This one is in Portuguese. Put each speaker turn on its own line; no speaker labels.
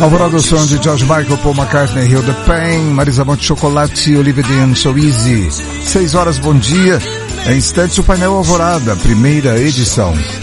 Alvorada do som de George Michael, Paul McCartney, Heal the Pain, Marisa Monte Chocolate, Olivia Dean, So Easy. 6 horas, bom dia. Em instantes o painel Alvorada, primeira edição.